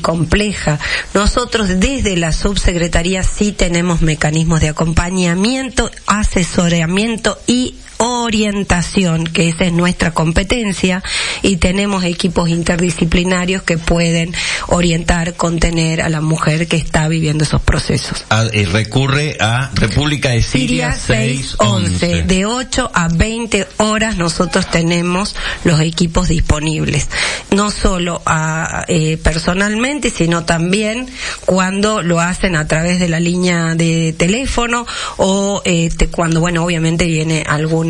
compleja. Nosotros desde la subsecretaría sí tenemos mecanismos de acompañamiento, asesoramiento y orientación, que esa es nuestra competencia, y tenemos equipos interdisciplinarios que pueden orientar, contener a la mujer que está viviendo esos procesos. Recurre a República de Siria 611. De 8 a 20 horas nosotros tenemos los equipos disponibles, no solo personalmente, sino también cuando lo hacen a través de la línea de teléfono o cuando, bueno, obviamente viene algún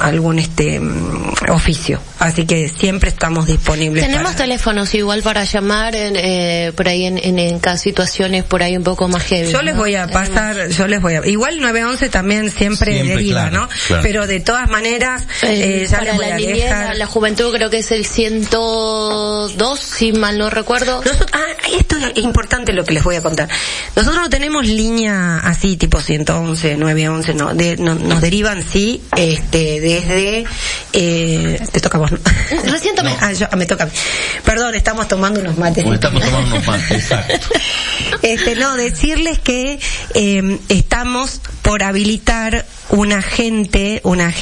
oficio, así que siempre estamos disponibles. Tenemos teléfonos igual para llamar por ahí en cada situaciones por ahí un poco más heavy. Yo les voy a pasar, igual 911 también siempre deriva, claro, ¿no? Claro. Pero de todas maneras, ya para les voy la a niñez, dejar. la juventud creo que es el 102, si mal no recuerdo. Esto es importante lo que les voy a contar. Nosotros no tenemos línea así tipo 111, 911, nos derivan sí, desde te toca a vos, ¿no? Recién tomé. Me toca a mí. Perdón, estamos tomando unos mates. Exacto. Decirles que estamos por habilitar un agente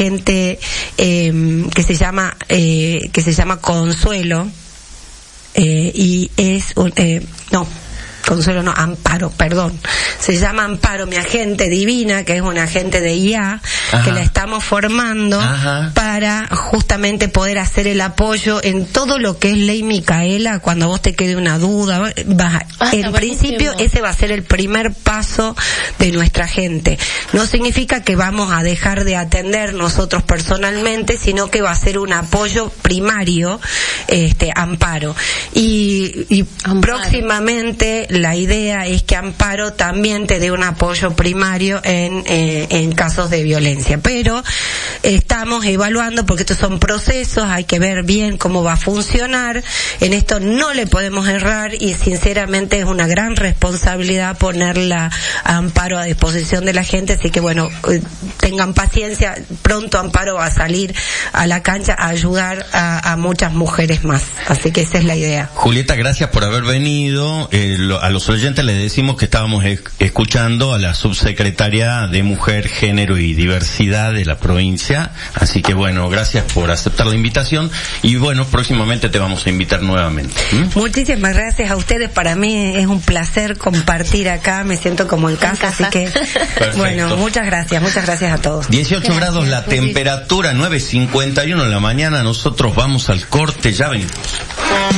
que se llama Consuelo, y es Consuelo no, Amparo, perdón. Se llama Amparo, mi agente divina, que es una agente de IA, que la estamos formando para justamente poder hacer el apoyo en todo lo que es ley Micaela. Cuando vos te quede una duda, en principio ese va a ser el primer paso de nuestra gente. No significa que vamos a dejar de atender nosotros personalmente, sino que va a ser un apoyo primario, Amparo. Y próximamente la idea es que Amparo también te dé un apoyo primario en casos de violencia, pero estamos evaluando, porque estos son procesos, hay que ver bien cómo va a funcionar. En esto no le podemos errar y sinceramente es una gran responsabilidad ponerla a Amparo a disposición de la gente, así que bueno, tengan paciencia, pronto Amparo va a salir a la cancha a ayudar a muchas mujeres más, así que esa es la idea. Julieta, gracias por haber venido. A los oyentes les decimos que estábamos escuchando a la subsecretaria de Mujer, Género y Diversidad de la provincia, así que bueno, gracias por aceptar la invitación y bueno, próximamente te vamos a invitar nuevamente. Muchísimas gracias a ustedes, para mí es un placer compartir acá, me siento como en casa, así que Perfecto. Bueno, muchas gracias a todos. 18 grados la temperatura, 9:51 en la mañana, nosotros vamos al corte, ya venimos.